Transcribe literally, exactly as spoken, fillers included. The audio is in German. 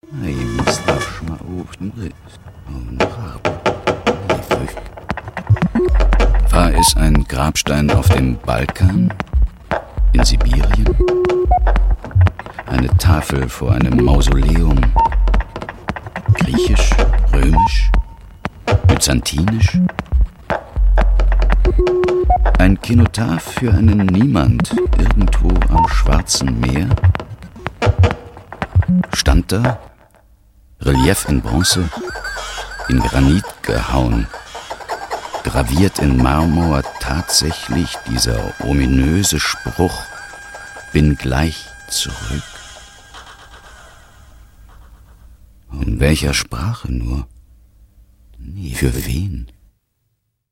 War es ein Grabstein auf dem Balkan? In Sibirien? Eine Tafel vor einem Mausoleum? Griechisch? Römisch? Byzantinisch? Ein Kenotaph für einen Niemand irgendwo am Schwarzen Meer? Stand da, Relief in Bronze, in Granit gehauen, graviert in Marmor tatsächlich dieser ominöse Spruch: Bin gleich zurück? In welcher Sprache nur? Für wen?